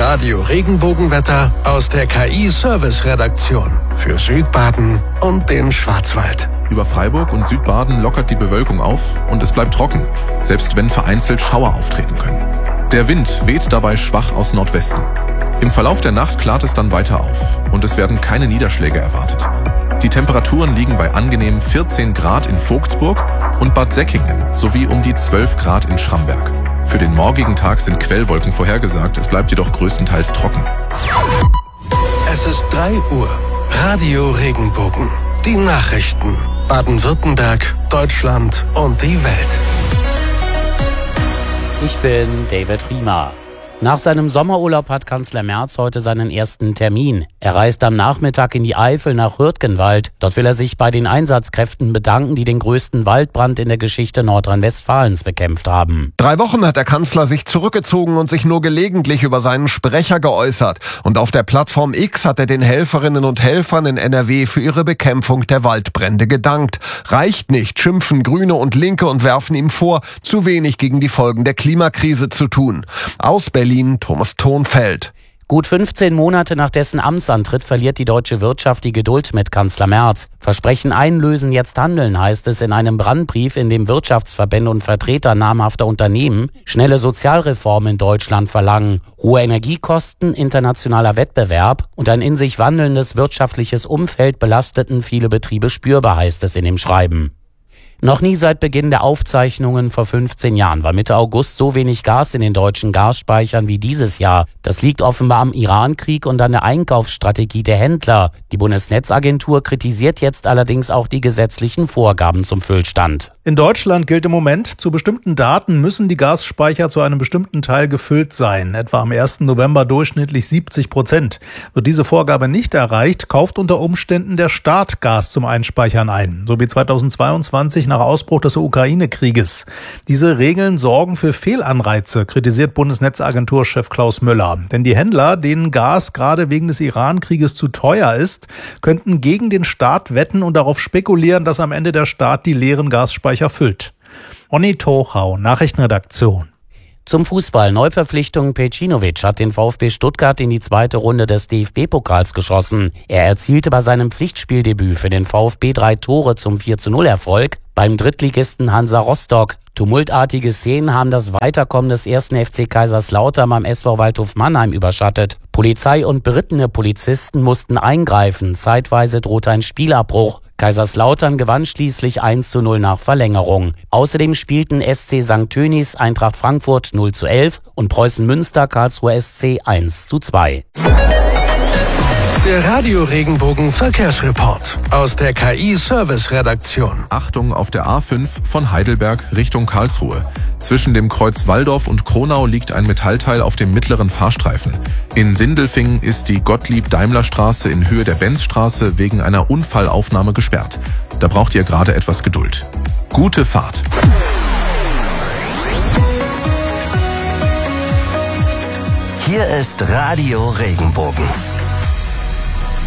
Radio Regenbogenwetter aus der KI-Service-Redaktion für Südbaden und den Schwarzwald. Über Freiburg und Südbaden lockert die Bewölkung auf und es bleibt trocken, selbst wenn vereinzelt Schauer auftreten können. Der Wind weht dabei schwach aus Nordwesten. Im Verlauf der Nacht klart es dann weiter auf und es werden keine Niederschläge erwartet. Die Temperaturen liegen bei angenehmen 14 Grad in Vogtsburg und Bad Säckingen sowie um die 12 Grad in Schramberg. Für den morgigen Tag sind Quellwolken vorhergesagt, es bleibt jedoch größtenteils trocken. Es ist 3 Uhr. Radio Regenbogen. Die Nachrichten. Baden-Württemberg, Deutschland und die Welt. Ich bin David Riemer. Nach seinem Sommerurlaub hat Kanzler Merz heute seinen ersten Termin. Er reist am Nachmittag in die Eifel nach Hürtgenwald. Dort will er sich bei den Einsatzkräften bedanken, die den größten Waldbrand in der Geschichte Nordrhein-Westfalens bekämpft haben. 3 Wochen hat der Kanzler sich zurückgezogen und sich nur gelegentlich über seinen Sprecher geäußert. Und auf der Plattform X hat er den Helferinnen und Helfern in NRW für ihre Bekämpfung der Waldbrände gedankt. Reicht nicht, schimpfen Grüne und Linke und werfen ihm vor, zu wenig gegen die Folgen der Klimakrise zu tun. Aus Berlin Thomas Thonfeld. Gut 15 Monate nach dessen Amtsantritt verliert die deutsche Wirtschaft die Geduld mit Kanzler Merz. Versprechen einlösen, jetzt handeln, heißt es in einem Brandbrief, in dem Wirtschaftsverbände und Vertreter namhafter Unternehmen schnelle Sozialreformen in Deutschland verlangen. Hohe Energiekosten, internationaler Wettbewerb und ein in sich wandelndes wirtschaftliches Umfeld belasteten viele Betriebe spürbar, heißt es in dem Schreiben. Noch nie seit Beginn der Aufzeichnungen vor 15 Jahren war Mitte August so wenig Gas in den deutschen Gasspeichern wie dieses Jahr. Das liegt offenbar am Irankrieg und an der Einkaufsstrategie der Händler. Die Bundesnetzagentur kritisiert jetzt allerdings auch die gesetzlichen Vorgaben zum Füllstand. In Deutschland gilt im Moment, zu bestimmten Daten müssen die Gasspeicher zu einem bestimmten Teil gefüllt sein. Etwa am 1. November durchschnittlich 70%. Wird diese Vorgabe nicht erreicht, kauft unter Umständen der Staat Gas zum Einspeichern ein. So wie 2022 nach Ausbruch des Ukraine-Krieges. Diese Regeln sorgen für Fehlanreize, kritisiert Bundesnetzagenturchef Klaus Müller. Denn die Händler, denen Gas gerade wegen des Iran-Krieges zu teuer ist, könnten gegen den Staat wetten und darauf spekulieren, dass am Ende der Staat die leeren Gasspeicher füllt. Onni Tochau, Nachrichtenredaktion. Zum Fußball. Neuverpflichtung Pecinovic hat den VfB Stuttgart in die 2. Runde des DFB-Pokals geschossen. Er erzielte bei seinem Pflichtspieldebüt für den VfB 3 Tore zum 4:0-Erfolg beim Drittligisten Hansa Rostock. Tumultartige Szenen haben das Weiterkommen des 1. FC Kaiserslautern beim SV Waldhof Mannheim überschattet. Polizei und berittene Polizisten mussten eingreifen. Zeitweise drohte ein Spielabbruch. Kaiserslautern gewann schließlich 1:0 nach Verlängerung. Außerdem spielten SC St. Tönis Eintracht Frankfurt 0:11 und Preußen Münster Karlsruher SC 1:2. Der Radio Regenbogen Verkehrsreport aus der KI-Service-Redaktion. Achtung auf der A5 von Heidelberg Richtung Karlsruhe. Zwischen dem Kreuz Walldorf und Kronau liegt ein Metallteil auf dem mittleren Fahrstreifen. In Sindelfingen ist die Gottlieb-Daimler-Straße in Höhe der Benzstraße wegen einer Unfallaufnahme gesperrt. Da braucht ihr gerade etwas Geduld. Gute Fahrt! Hier ist Radio Regenbogen.